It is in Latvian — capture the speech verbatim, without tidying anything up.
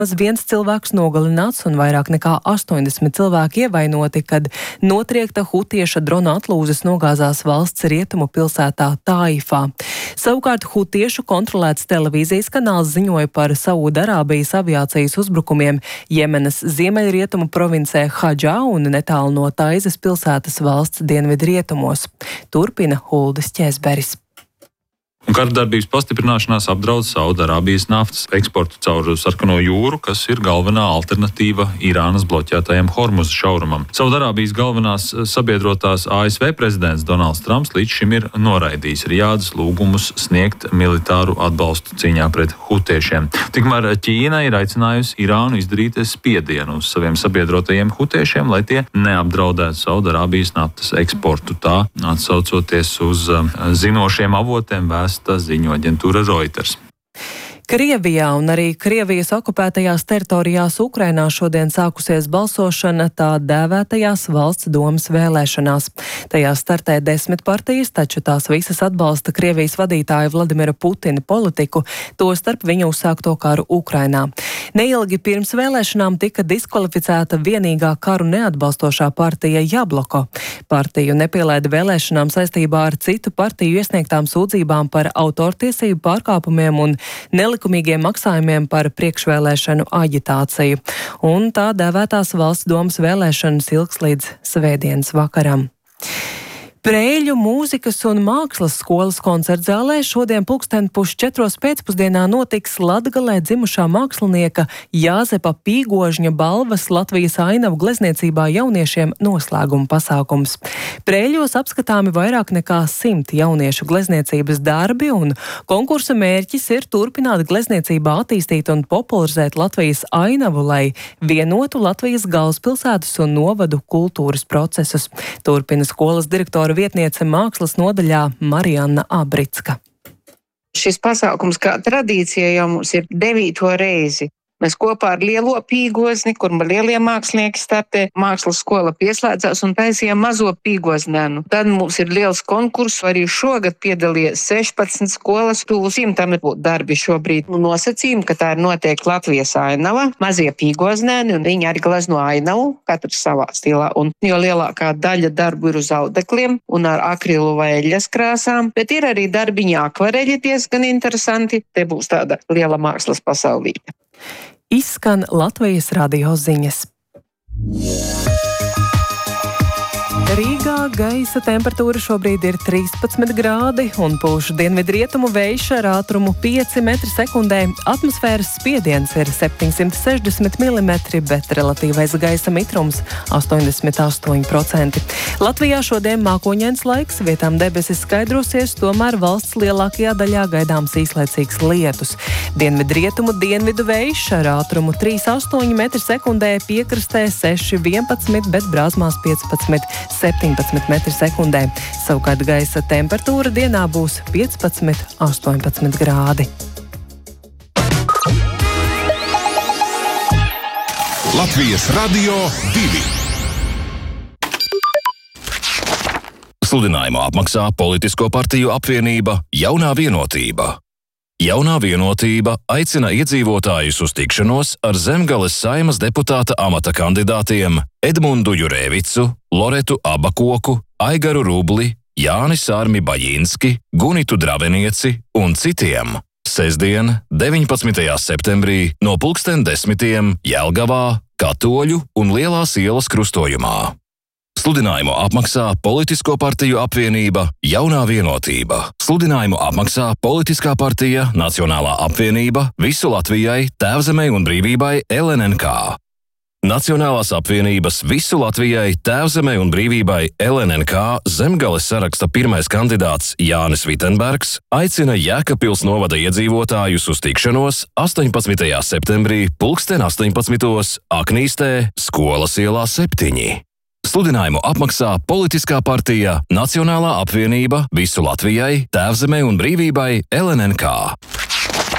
Viens cilvēks nogalināts un vairāk nekā astoņdesmit cilvēki ievainoti, kad notriekta hutieša drona atlūzas nogāzās valsts rietumu pilsētā Taifā. Savukārt hutiešu kontrolēts televīzijas kanāls ziņoja par Saudarābijas aviācijas uzbrukumiem Jemenas ziemeļrietumu provincē Hadžā un netālu no Taizas pilsētas valsts dienvidrietumos. Turpina Huldis Ķēzberis. Karadarbības pastiprināšanās apdraud Saudarābijas naftas eksportu caur Sarkano jūru, kas ir galvenā alternatīva Irānas bloķētajam Hormuza šaurumam. Saudarābijas galvenās sabiedrotās A S V prezidents Donalds Trumps līdz šim ir noraidījis Rijādas lūgumus sniegt militāru atbalstu cīņā pret hutiešiem. Tikmēr Ķīna ir aicinājusi Irānu izdarīt spiedienu uz saviem sabiedrotajiem hutiešiem, lai tie neapdraudētu Saudarābijas naftas eksportu. Tā atsaucoties uz zinošiem avotiem vēst ziņo aģentūra Reuters. Krievijā un arī Krievijas okupētajās teritorijās Ukrainā šodien sākusies balsošana tā dēvētajās valsts domas vēlēšanās. Tajās startē desmit partijas, taču tās visas atbalsta Krievijas vadītāja Vladimira Putina politiku, tostarp viņa uzsākto karu Ukrainā. Neilgi pirms vēlēšanām tika diskvalificēta vienīgā karu neatbalstošā partija Jabloko. Partiju nepielaida vēlēšanām saistībā ar citu partiju iesniegtām sūdzībām par autortiesību pārkāpumiem un nelikumīgiem maksājumiem par priekšvēlēšanu aģitāciju. Un tā dēvētās valsts domas vēlēšanas ilgs līdz svētdienas vakaram. Prēļu mūzikas un mākslas skolas koncertzālē šodien pulksten pusčetros pēcpusdienā notiks Latgalē dzimušā mākslinieka Jāzepa Pīgožņa balvas Latvijas ainavu glezniecībā jauniešiem noslēguma pasākums. Prēļos apskatāmi vairāk nekā simt jauniešu glezniecības darbi, un konkursa mērķis ir turpināt glezniecībā attīstīt un popularizēt Latvijas ainavu, lai vienotu Latvijas galvaspilsētas un novadu kultūras procesus. Turpina skolas direktora vietniece mākslas nodaļā Marianna Abricka. Šis pasākums kā tradīcija jau mums ir devīto reizi. Mēs kopā ar Lielo Pīgozni, kur lielie mākslinieki startē, mākslas skola pieslēdzās un taisījām mazo pīgoznēnu. Tad mums ir liels konkurss, arī šogad piedalījās sešpadsmit skolas, tuvu simtam darbi šobrīd. Nosacījumi, ka tā ir noteikti Latvijas ainava, mazie pīgoznēni, un viņi arī glezno ainavu, katrs savā stilā. Un jo lielākā daļa darbu ir uz audekliem un ar akrilu vai eļas krāsām, bet ir arī darbiņi akvareļi diezgan interesanti. Te būs tāda liela mākslas pasaulīte. Izskan Latvijas radio ziņas. Rīgā gaisa temperatūra šobrīd ir trīspadsmit grādi un pūš dienvidrietumu vējš ar ātrumu pieci metri sekundē. Atmosfēras spiediens ir septiņsimt sešdesmit milimetri, bet relatīvais gaisa mitrums astoņdesmit astoņi procenti. Latvijā šodien mākoņains laiks, vietām debesis skaidrosies, tomēr valsts lielākajā daļā gaidāms īslaicīgs lietus. Dienvidrietumu dienvidu vējš ar ātrumu trīs astoņi metri sekundē, piekrastē seši vienpadsmit, bet Brāzmās piecpadsmit septiņpadsmit metri sekundē. Savukārt gaisa temperatūra dienā būs piecpadsmit astoņpadsmit grādi. Latvijas radio divi. Sludinājumu apmaksā Politisko partiju apvienība Jaunā vienotība. Jaunā vienotība aicina iedzīvotājus uz tikšanos ar Zemgales Saeimas deputāta amata kandidātiem Edmundu Jurēvicu, Loretu Abakoku, Aigaru Rubli, Jāni Sārmi Bajinski, Gunitu Dravenieci un citiem. Sestdien, deviņpadsmitajā septembrī no pulksten desmitiem Jelgavā, Katoļu un Lielās ielas krustojumā. Sludinājumu apmaksā Politisko partiju apvienība Jaunā vienotība. Sludinājumu apmaksā Politiskā partija Nacionālā apvienība visu Latvijai, Tēvzemei un brīvībai L N N K. Nacionālās apvienības visu Latvijai, Tēvzemei un brīvībai L N N K Zemgales saraksta pirmais kandidāts Jānis Vitenbergs aicina Jēkabpils novada iedzīvotājus uz tikšanos astoņpadsmitajā septembrī pulksten astoņpadsmitos Aknīstē, Skolas ielā septiņi. Sludinājumu apmaksā Politiskā partija Nacionālā apvienība visu Latvijai, Tēvzemei un brīvībai L N N K.